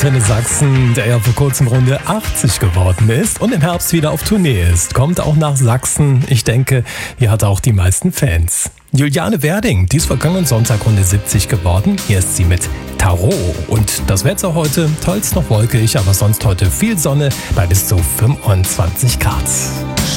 Antenne Sachsen, der ja vor kurzem Runde 80 geworden ist und im Herbst wieder auf Tournee ist. Kommt auch nach Sachsen. Ich denke, hier hat er auch die meisten Fans. Juliane Werding, die ist vergangenen Sonntag Runde 70 geworden. Hier ist sie mit Tarot. Und das Wetter heute teils noch wolkig, aber sonst heute viel Sonne bei bis zu 25 Grad.